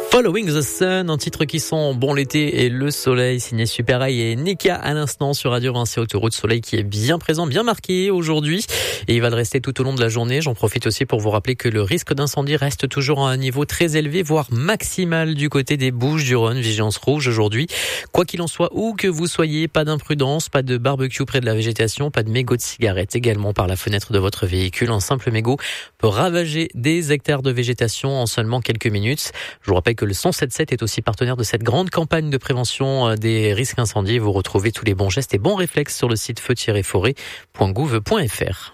Following the Sun, un titre qui sent bon l'été et le soleil, signé Super High et Nika à l'instant sur Radio Vinci Autoroute. Soleil qui est bien présent, bien marqué aujourd'hui et il va le rester tout au long de la journée. J'en profite aussi pour vous rappeler que le risque d'incendie reste toujours à un niveau très élevé, voire maximal du côté des Bouches-du-Rhône. Vigilance rouge aujourd'hui. Quoi qu'il en soit, où que vous soyez, pas d'imprudence, pas de barbecue près de la végétation, pas de mégots de cigarettes également par la fenêtre de votre véhicule. Un simple mégot peut ravager des hectares de végétation en seulement quelques minutes. Je vous rappelle que le 177 est aussi partenaire de cette grande campagne de prévention des risques incendies. Vous retrouvez tous les bons gestes et bons réflexes sur le site feu-forêt.gouv.fr.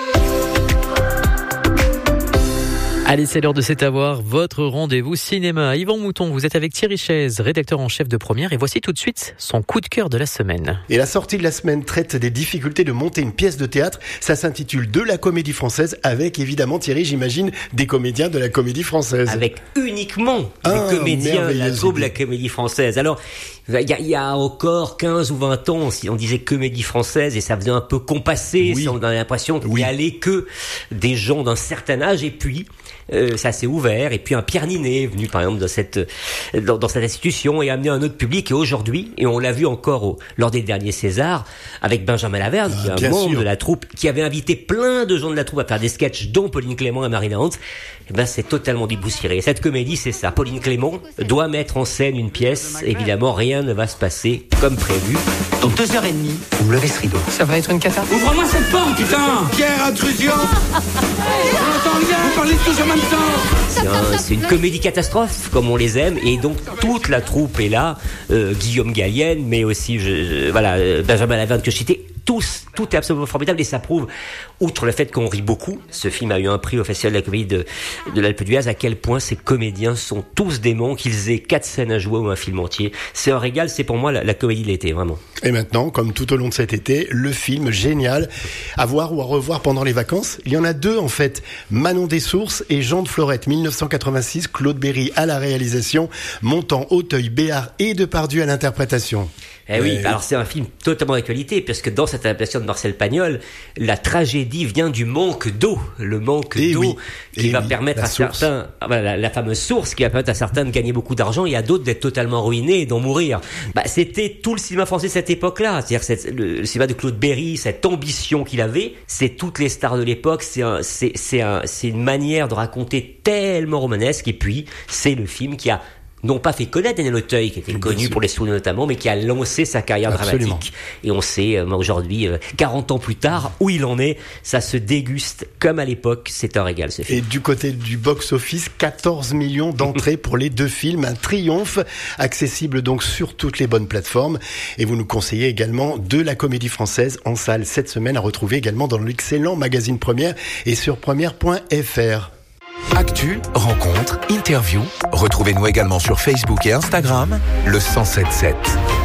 Allez, c'est l'heure de C'est à voir, votre rendez-vous cinéma. Yvan Mouton, vous êtes avec Thierry Chaise, rédacteur en chef de Première, et voici tout de suite son coup de cœur de la semaine. Et la sortie de la semaine traite des difficultés de monter une pièce de théâtre. Ça s'intitule De la Comédie Française, avec évidemment, Thierry, j'imagine, des comédiens de la Comédie Française. Avec uniquement des comédiens de la troupe de la Comédie Française. Alors, il y a encore 15 ou 20 ans, si on disait Comédie Française, et ça faisait un peu compassé, oui. On avait l'impression qu'il n'y allait que des gens d'un certain âge, et puis ça s'est ouvert, et puis un Pierre Ninet est venu par exemple dans cette institution et a amené un autre public, et aujourd'hui, et on l'a vu encore lors des derniers Césars, avec Benjamin Laverne, qui est un membre de la troupe, qui avait invité plein de gens de la troupe à faire des sketchs, dont Pauline Clément et Marina Hans. Eh ben, c'est totalement déboussiéré. Cette comédie, c'est ça. Pauline Clément doit mettre en scène une pièce. Évidemment, rien ne va se passer comme prévu. Dans 2h30, vous levez ce rideau. Ça va être une cata. Ouvre-moi cette porte, putain! Pierre, intrusion! On entend rien, vous parlez tous en même temps! C'est une comédie catastrophe, comme on les aime, et donc toute la troupe est là. Guillaume Gallienne, mais aussi Benjamin Laverne que je citais. Tout est absolument formidable, et ça prouve, outre le fait qu'on rit beaucoup, ce film a eu un prix au Festival de la Comédie de l'Alpe d'Huez, à quel point ces comédiens sont tous démons, qu'ils aient 4 scènes à jouer ou un film entier. C'est un régal, c'est pour moi la comédie de l'été, vraiment. Et maintenant, comme tout au long de cet été, le film génial à voir ou à revoir pendant les vacances. Il y en a 2 en fait, Manon Dessources et Jean de Florette, 1986, Claude Berry à la réalisation, Montand, Auteuil, Béard et Depardieu à l'interprétation. Oui, alors c'est un film totalement d'actualité, parce que dans cette adaptation de Marcel Pagnol, la tragédie vient du manque d'eau, le manque d'eau qui va permettre à certains, la fameuse source qui va permettre à certains de gagner beaucoup d'argent et à d'autres d'être totalement ruinés et d'en mourir. C'était tout le cinéma français de cette époque-là, c'est-à-dire le cinéma de Claude Berry, cette ambition qu'il avait, c'est toutes les stars de l'époque, c'est une manière de raconter tellement romanesque, et puis c'est le film qui a non pas fait connaître Daniel Auteuil, qui était connu pour les Sous notamment, mais qui a lancé sa carrière dramatique. Et on sait aujourd'hui, 40 ans plus tard, où il en est. Ça se déguste comme à l'époque. C'est un régal, ce film. Et du côté du box-office, 14 millions d'entrées pour les 2 films. Un triomphe, accessible donc sur toutes les bonnes plateformes. Et vous nous conseillez également De la Comédie Française en salle cette semaine, à retrouver également dans l'excellent magazine Première et sur première.fr. Actu, rencontres, interviews. Retrouvez-nous également sur Facebook et Instagram, le 177.